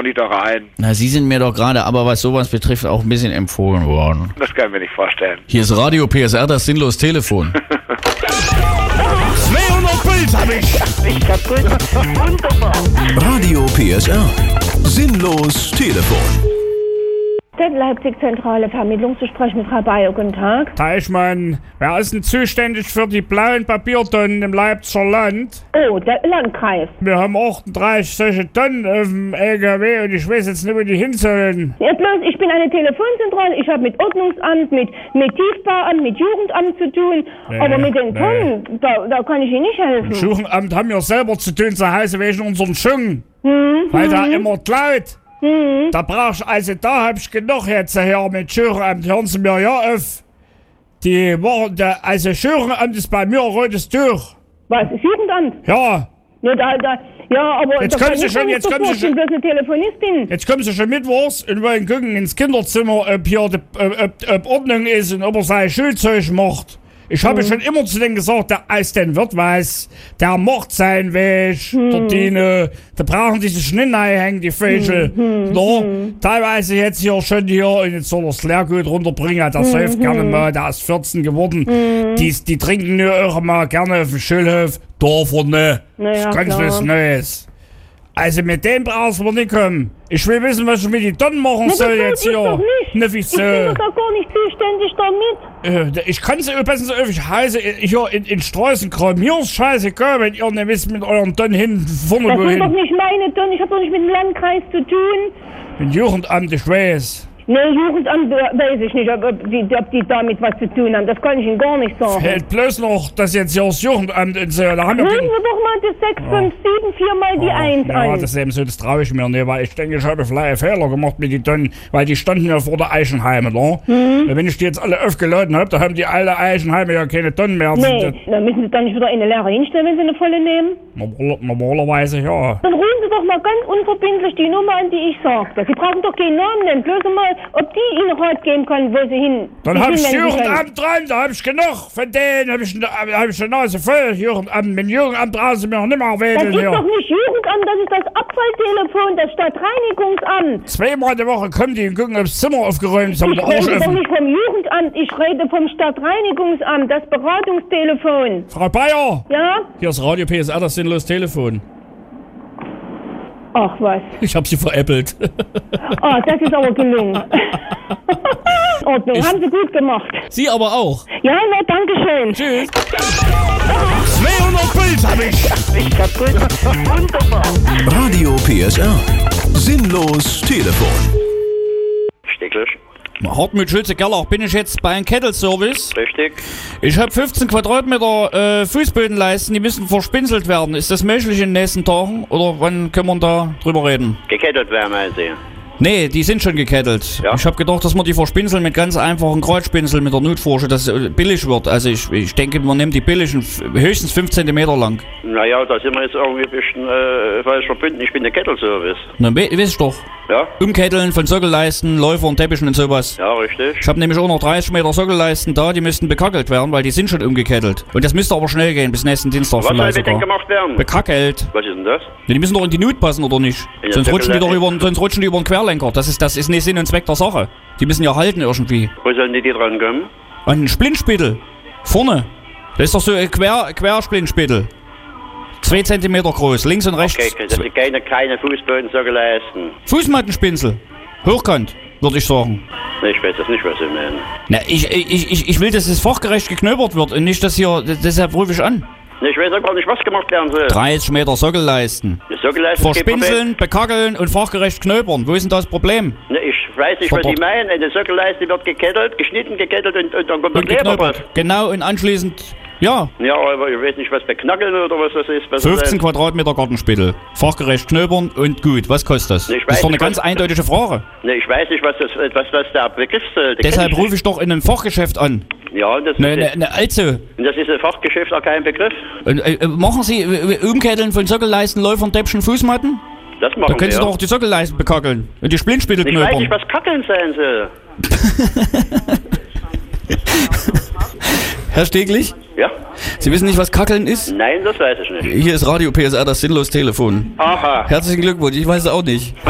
Konditoreien. Na, Sie sind mir doch gerade, aber was sowas betrifft, auch ein bisschen empfohlen worden. Das kann ich mir nicht vorstellen. Hier ist Radio PSR, das sinnlos Telefon. 200 Puls hab ich. Ich kaputt. Wunderbar. Radio PSR. Sinnlos Telefon. Leipzig-Zentrale Vermittlung zu sprechen mit Frau Bayer. Guten Tag. Teichmann, wer ist denn zuständig für die blauen Papiertonnen im Leipziger Land? Oh, der Landkreis. Wir haben 38 solche Tonnen auf dem LKW und ich weiß jetzt nicht, wo die hin sollen. Ja, bloß, ich bin eine Telefonzentrale. Ich habe mit Ordnungsamt, mit Tiefbauamt, mit Jugendamt zu tun. Nee, aber mit den Tonnen, da kann ich Ihnen nicht helfen. Im Jugendamt haben wir selber zu tun, zu Hause wegen unseren Schungen. Weil da immer klaut. Da brauch ich, also da hab ich genug jetzt hier mit Jugendamt. Hören Sie mir ja auf. Die machen da, also Jugendamt ist bei mir ein rotes Tuch. Was, ist Jugendamt? Ja. Ja, aber Jetzt kommen Sie schon, jetzt kommen Sie schon. bloß eine Telefonistin. Jetzt kommen Sie schon mittwochs und wollen gucken ins Kinderzimmer, ob hier ob Ordnung ist und ob er sein Schulzeug macht. Ich habe schon immer zu denen gesagt, der aus den wird was, der macht seinen Weg, der Dino, da brauchen die sich nicht reinhängen, die Vögel. Teilweise jetzt hier schon hier, und jetzt soll er das Lehrgut runterbringen, der säuft gerne mal, der ist 14 geworden. Die trinken nur auch mal gerne auf dem Schulhof, Dorfer ne, Naja, das ist ganz klar. was Neues. Also mit dem brauchst du nicht kommen. Ich will wissen, was ich mit den Tonnen machen soll jetzt hier. Doch nicht. Ne, Ich wieso? bin doch gar nicht zuständig damit. Ich kann sie passen Sie auf, ich heiße hier in Straßenkram. Mir ist scheißegal, wenn ihr nicht wisst mit euren Tonnen hin vorne Das sind doch wohin. nicht meine Tonnen. Ich habe doch nicht mit dem Landkreis zu tun. Mit Jugendamt, ich weiß. Nee, Jugendamt weiß ich nicht, ob die damit was zu tun haben. Das kann ich Ihnen gar nicht sagen. Fällt bloß noch, dass jetzt hier das Jugendamt und so. Da haben wir Hören Sie doch mal das 6, 5, 7, 4 mal die 1 ja, an. das ist eben so, das traue ich mir nicht, weil ich denke, ich habe vielleicht einen Fehler gemacht mit den Tonnen, weil die standen ja vor der Eisenheime, ne? Und wenn ich die jetzt alle aufgeladen habe, da haben die alle Eisenheime ja keine Tonnen mehr. Nee, dann müssen Sie dann nicht wieder eine leere hinstellen, wenn Sie eine volle nehmen. Normalerweise ja. Dann rufen Sie doch mal ganz unverbindlich die Nummer an, die ich sagte. Sie brauchen doch keinen Namen nennen, bloß mal, ob die Ihnen Rat geben kann, wo Sie hin. Dann hab ich hinwenden können. Jugendamt dran, da hab ich genug. Von denen hab ich die Nase voll. Jugendamt, mit Jugendamt brauchen Sie mir noch nicht mehr Das wählen ist hier. doch nicht Jugendamt, das ist das Abfalltelefon, das Stadtreinigungsamt. Zweimal die Woche kommen die und gucken, ob das Zimmer aufgeräumt ist, aber Ich der Arsch rede doch offen. nicht vom Jugendamt, ich rede vom Stadtreinigungsamt, das Beratungstelefon. Frau Bayer, Ja? hier ist Radio PSR, das sinnlos Telefon. Ach was. Ich hab sie veräppelt. Oh, das ist aber gelungen. Ordnung, haben Sie gut gemacht. Sie aber auch. Ja, na, danke schön. Tschüss. 200 Puls hab ich. Ich kaputt. Wunderbar. Radio PSR. Sinnlos Telefon. Stecklich. Hartmut Schulze-Gerlach, bin ich jetzt bei einem Kettle-Service? Richtig. Ich habe 15 Quadratmeter Fußbodenleisten, die müssen verspinselt werden. Ist das möglich in den nächsten Tagen? Oder wann können wir da drüber reden? Gekettet werden, meinen Sie? Nee, die sind schon gekettelt. Ja. Ich habe gedacht, dass wir die verspinseln mit ganz einfachen Kreuzspinsel mit der Nutforsche, dass es billig wird. Also ich denke, man nimmt die billigen, höchstens 5 cm lang. Naja, da sind wir jetzt irgendwie ein bisschen falsch verbunden. Ich bin der Kettelservice. Na, wisst doch. Ja? Umketteln von Sockelleisten, Läufern, Teppichen und sowas. Ja, richtig. Ich habe nämlich auch noch 30 Meter Sockelleisten da, die müssten bekackelt werden, weil die sind schon umgekettelt. Und das müsste aber schnell gehen, bis nächsten Dienstag Was soll vielleicht mit denen sogar. gemacht werden? Bekackelt. Was ist denn das? Ja, die müssen doch in die Nut passen, oder nicht? Ja, Sonst rutschen die doch Sockelleisten. sonst rutschen die über den Querlenker. Das ist nicht Sinn und Zweck der Sache. Die müssen ja halten irgendwie. Wo sollen die dran kommen? An den Splintspittel. Vorne. Das ist doch so ein Quersplintspittel. 2 Zentimeter groß, links und rechts. Okay, das sind keine Fußbodensockel leisten. Fußmattenspinsel. Hochkant, würde ich sagen. Nee, ich weiß das nicht, was Sie meinen. Na, ich will, dass es fachgerecht geknöbert wird und nicht, dass hier, deshalb rufe ich an. Nee, ich weiß auch gar nicht, was gemacht werden soll. 30 Meter Sockelleisten. Die Sockelleisten ist kein Problem. Verspinseln, bekackeln und fachgerecht knöbern. Wo ist denn das Problem? Nee, ich weiß nicht, was Sie meinen. Eine Sockelleiste wird gekettelt, geschnitten, gekettelt und dann kommt der Und Kleber geknöbert. drauf. Genau, und anschließend, ja, Ja, aber ich weiß nicht, was beknackeln oder was das ist. Was 15 das Quadratmeter Gartenspittel. Fachgerecht knöbern und gut. Was kostet das? Ich Das weiß ist doch eine nicht, ganz was- eindeutige Frage. Nee, ich weiß nicht, was der Begriff soll. Deshalb rufe ich doch in einem Fachgeschäft an. Ja, und das, Also, das ist ein Fachgeschäft auch kein Begriff. machen Sie Umketteln von Sockelleisten, Läufern, Täppchen, Fußmatten? Das Da machen können Sie wir. doch auch die Sockelleisten bekackeln. Und die Splintspittel Ich weiß nicht, knöpern. was Kackeln sein soll. Herr Steglich, Ja? Sie wissen nicht, was Kackeln ist? Nein, das weiß ich nicht. Hier ist Radio PSR, das sinnlos Telefon. Aha. Herzlichen Glückwunsch, ich weiß es auch nicht.